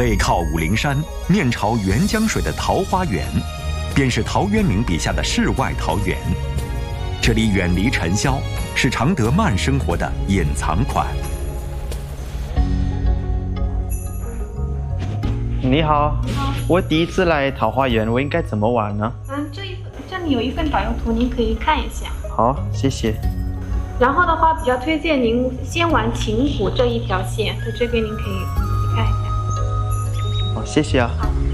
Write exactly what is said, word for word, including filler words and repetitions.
背靠武陵山，面朝沅江水的桃花源，便是陶渊明笔下的世外桃源。这里远离尘嚣，是常德慢生活的隐藏款。 你好， 你好， 我第一次来桃花源，我应该怎么玩呢？ 嗯，这一这里有一份导游图，您可以看一下。 好，谢谢。 然后的话，比较推荐您先玩琴谷这一条线，在这边您可以仔细看一下。 好，谢谢啊。 好。